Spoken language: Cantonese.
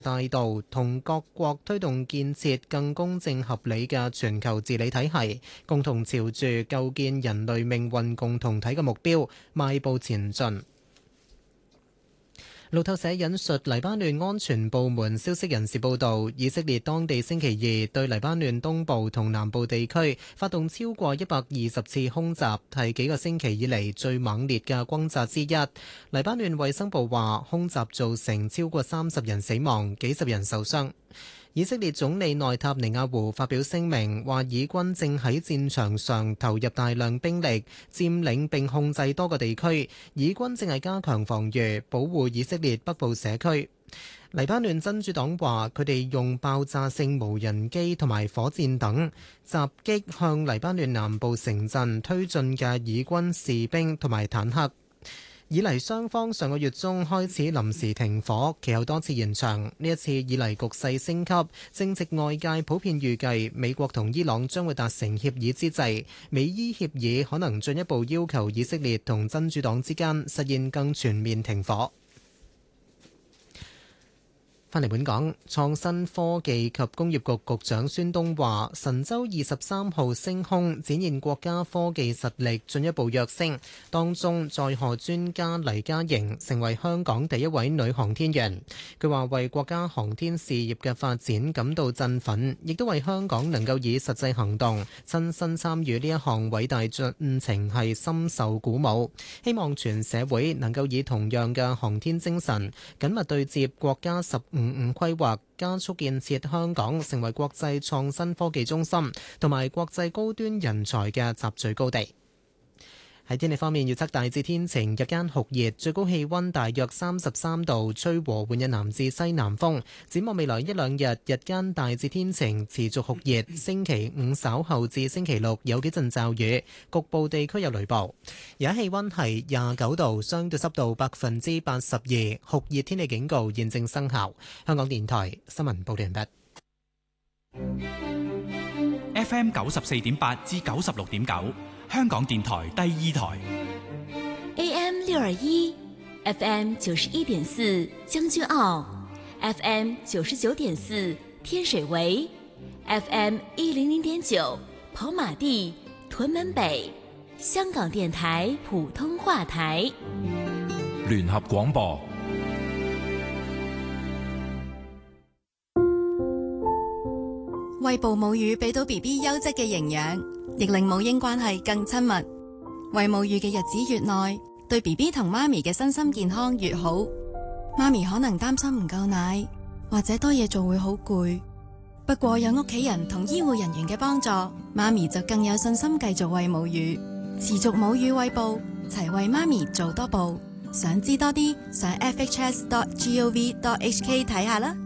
大道，同各國推動建設更公正合理嘅全球治理體系，共同朝住構建人類命運共同體嘅目標邁步前進。路透社引述黎巴嫩安全部門消息人士報道，以色列當地星期二對黎巴嫩東部同南部地區發動超過120次空襲，係幾個星期以嚟最猛烈嘅轟炸之一。黎巴嫩衛生部話，空襲造成超過30人死亡，幾十人受傷。以色列總理內塔尼亞胡發表聲明，話以軍正喺戰場上投入大量兵力，佔領並控制多個地區。以軍正係加強防禦，保護以色列北部社區。黎巴嫩真主黨話，佢哋用爆炸性無人機同埋火箭等襲擊向黎巴嫩南部城鎮推進嘅以軍士兵同埋坦克。以嚟雙方上個月中開始臨時停火，其後多次延長。呢一次以嚟局勢升級，正值外界普遍預計美國同伊朗將會達成協議之際，美伊協議可能進一步要求以色列同真主黨之間實現更全面停火。返嚟本港，創新科技及工業局局長孫東話，神舟23號升空展現國家科技實力進一步躍升，當中載荷專家黎嘉瑩成為香港第一位女航天員。佢話為國家航天事業嘅發展感到振奮，亦都為香港能夠以實際行動親身參與呢一項偉大進程係深受鼓舞。希望全社會能夠以同樣嘅航天精神，緊密對接國家15規劃，加速建設香港成為國際創新科技中心同埋國際高端人才嘅集聚高地。喺天氣方面，預測大致天晴，日間酷熱，最高氣溫大約33度，吹和緩嘅南至西南風。展望未來一兩日，日間大致天晴，持續酷熱。星期五稍後至星期六有幾陣驟雨，局部地區有雷暴。而家氣溫係29度，相對濕度82%，酷熱天氣警告現正生效。香港電台新聞報道完畢。 FM 94.8至96.9。香港電台第二台 AM 621 FM 91.4將軍澳 FM 99.4天水圍 FM 100.9跑馬地屯門北香港電台普通話台聯合廣播。 餵哺母乳俾到 BB 優質嘅營養，亦令母嬰關係更親密。餵母乳嘅日子越耐，對 BB 同媽咪嘅身心健康越好。媽咪可能擔心唔夠奶，或者多嘢做會好攰。不過有屋企人同醫護人員嘅幫助，媽咪就更有信心繼續餵母乳。持續母乳餵哺，齊為媽咪做多步。想知多啲，上 fhs.gov.hk 睇下啦。